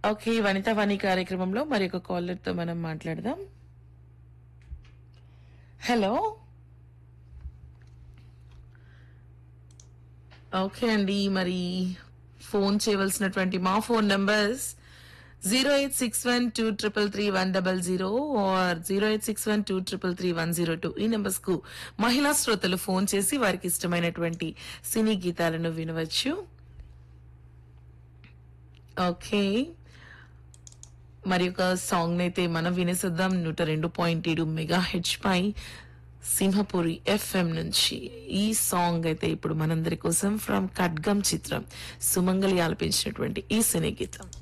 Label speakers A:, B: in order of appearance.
A: Okay. Vanitha వాణి కార్యక్రమంలో మరి ఒక కాలర్‌తో మనం మాట్లాడదాం. హలో. ఓకే అండి. మరి ఫోన్ చేయవలసినటువంటి మా ఫోన్ నంబర్స్ 08612333100 ఆర్ 08612333102 ఈ నంబర్స్ కు మహిళా శ్రోతలు ఫోన్ చేసి వారికి ఇష్టమైనటువంటి సినీ గీతాలను వినవచ్చు. ఓకే. మరి ఒక సాంగ్ అయితే మనం వినేసిద్దాం 102.7 మెగా హెచ్ పై సింహపురి ఎఫ్ఎం నుంచి. ఈ సాంగ్ అయితే ఇప్పుడు మనందరి కోసం ఫ్రమ్ ఖడ్గం చిత్రం సుమంగళి ఆలపించినటువంటి ఈ సినీ గీతం.